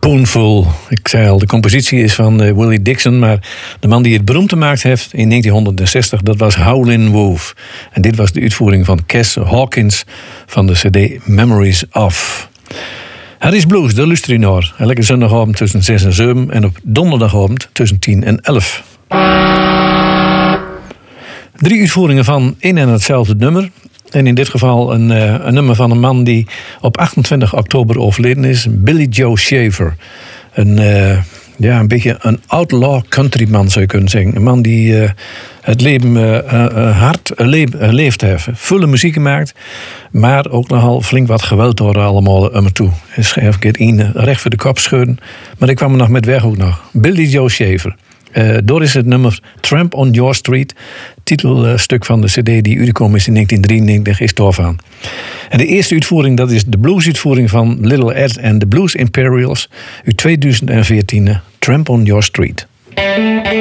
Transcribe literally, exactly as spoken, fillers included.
Spoonful. Ik zei al, de compositie is van uh, Willie Dixon, maar de man die het beroemd gemaakt heeft in negentienhonderdzestig, dat was Howlin' Wolf. En dit was de uitvoering van Cass Hawkins van de cd Memories of. Harry's Blues, de luister je naar. Elke zondagavond tussen zes en zeven en op donderdagavond tussen tien en elf. Drie uitvoeringen van één en hetzelfde nummer. En in dit geval een, uh, een nummer van een man die op achtentwintig oktober overleden is. Billy Joe Shaver. Een, uh, ja, een beetje een outlaw countryman zou je kunnen zeggen. Een man die uh, het leven uh, uh, hard geleefd heeft. Volle muziek gemaakt. Maar ook nogal flink wat geweld door allemaal om toe. Hij schreef een keer in recht voor de kop schudden. Maar ik kwam er nog met weg ook nog. Billy Joe Shaver. Uh, door is het nummer Tramp on Your Street. Titelstuk van de cd die uitgekomen is in negentien drieënnegentig is daarvan. En de eerste uitvoering, dat is de bluesuitvoering van Little Ed and the Blues Imperials uit tweeduizend veertien. Tramp on Your Street.